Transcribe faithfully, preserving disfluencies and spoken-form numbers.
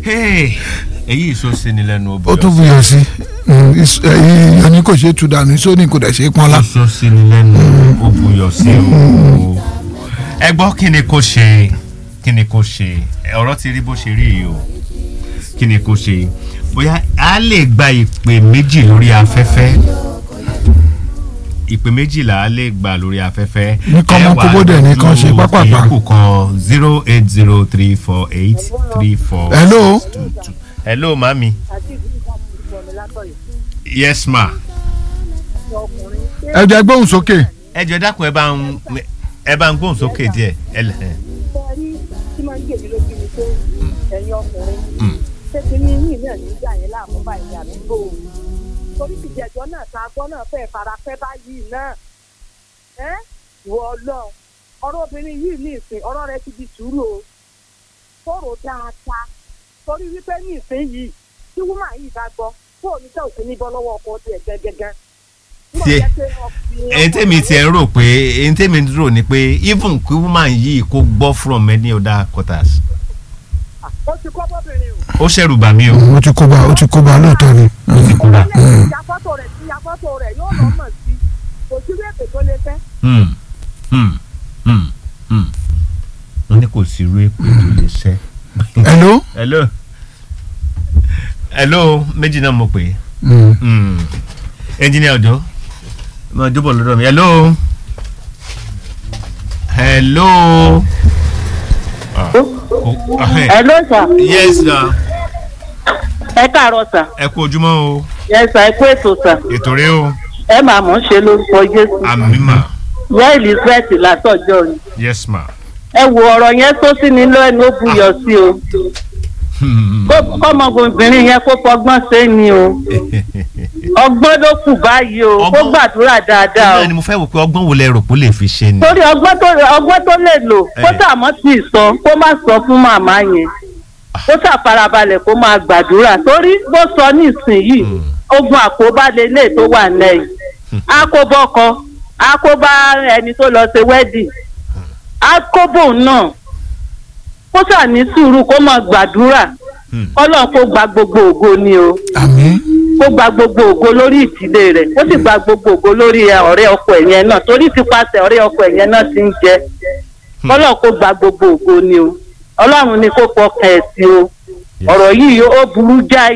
Hey, èyí ìsọsí ni lẹ́nu obìnrin. Ó tún buyọ̀ sí èyí ni kò ṣe tu dànù iṣó ni kò dẹ̀ ṣe pọ́nlá. Ìsọsí ni lẹ́nu ó buyọ̀ sí o. Ẹ gbọ́ kí ni kò ṣe kí ni kò ṣe ọ̀rọ̀ ti rí bó ṣe rí yìí o. Kí ni kò ṣe bóyá a lè gba ìpè méjì lórí afẹ́fẹ́. Ìpè méjìlá a lè gbà lórí afẹ́fẹ́. Ní kọ́mọ kóbó dẹ̀ ní kan ṣe pápápá. Ìyókù kan zero eight zero three four eight three four. Hello. Hello mami. Yes ma. Ẹ jẹ́ gbóhùn sókè. Ẹ jọ̀ọ́ dákun ẹ bá ń ẹ bá ń gbóhùn sókè díẹ̀. Ẹ lẹ. Sẹ́rí tí máa ń gbèmí lójú ni pé ẹ̀yin ọkùnrin ṣé kí ní yìí náà ní ìjà yẹn láàmú báyìí àdúgbò torí ìjẹ́jọ́ náà ta gbọ́ náà fẹ́ farafẹ́ báyìí náà ẹ́ wọ lọ ọ̀rọ̀ obìnrin yìí ní ìsìn ọ̀rọ̀ rẹ ti di sùúrù o fọ́rọ̀ dáadáa torí wípé ní ìsìn yìí tí wúmà yìí bá gbọ́ fóònù tẹ̀ òsín níbọ̀ lọ́wọ́ ọkọ tiẹ̀ gẹ́gẹ́gẹ́. Ṣé ẹni tẹ́mi tiẹ̀ ń rò pé ẹni tẹ́mi ń rò ni pé even kí woman yìí kó gbọ́ from any other quarters. Ó ti kọ́ bọ́bìnrin o. Ó ṣẹ̀rù bà mí o. Ó ti kó bá ó ti kó bá lóòótọ́ ni. Ó ti kó bá. Ìyàfọ́tò rẹ̀ sí ìyàfọ́tò rẹ̀ yóò lọ́ mọ̀ sí kò sí wéèpè tó lè fẹ́. Wọ́n ní kò sí irú èpè tó lè ṣẹ́. Hello. Hello. Hello méjì náà mo pè é. Engineer Ojo mo jóbọ̀ lọ́dọ̀ mi. Hello. Hello. Ah. Oh, hello sir. Yes sir. Ẹ káàárọ̀ sir. Ẹ kú ojúmọ́ o. Yes sir, ẹ kú ètò sir. Ètò rẹ o. Ẹ máa mọ̀ ṣe lórúkọ Jésù. Àmín mà. Ìyá Elizabeth látọ̀jọ́ ni. Yes ma. Ẹ wo ọ̀rọ̀ yẹn tó sí ni lẹ́nu ó buyọ̀ sí o. Kọ́mọbìnrin yẹn kó fọgbọ́n ṣe ni o. Ọgbọ́n ló kù báyìí o. Kó gbàdúrà dáadáa o. Ọgbọ́n ni mo fẹ́ wò pé ọgbọ́n wo lẹ rò pé ó lè fi ṣe ni. Torí ọgbọ́n tó ọgbọ́n tó lè lò kó sàmọ́ tí ì sọ kó má sọ fún màmá yẹn. Kó sàfarabalẹ̀ kó máa gbàdúrà torí bó sọ nísìnyìí ogun àkóbá lélẹ̀ tó wà lẹ́yìn. Àkóbọ́kọ àkóbá ẹni tó lọ ṣe wedding. Àkóbò náà kó sà ní sùúrù kó máa gbàdúrà Ọlọ́run kó gba gbogbo ògo ni o. Àmín. Kó gba gbogbo ògo lórí ìdílé rẹ̀ kó sì gba gbogbo ògo lórí ọ̀rẹ́ ọkọ ẹ̀ yẹn náà torí tipasẹ̀ ọ̀rẹ́ ọkọ ẹ̀ yẹn náà ti ń jẹ Ọlọ́run kó gba gbogbo ògo ni o. Ọlọ́run ni kó fọkàn ẹ̀ sí o ọ̀rọ̀ yìí ó burú jáì.